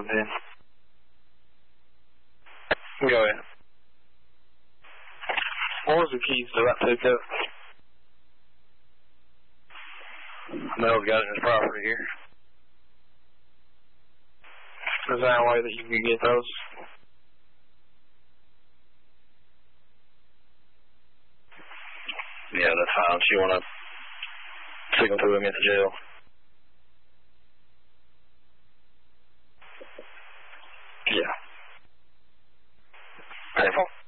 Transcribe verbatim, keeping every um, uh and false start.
jump in. Go ahead. What was the keys to that pickup? Mel's got it in his property here. Is there a way that you can get those? Yeah, that's fine. So you want to signal to him at the jail? Yeah. Careful.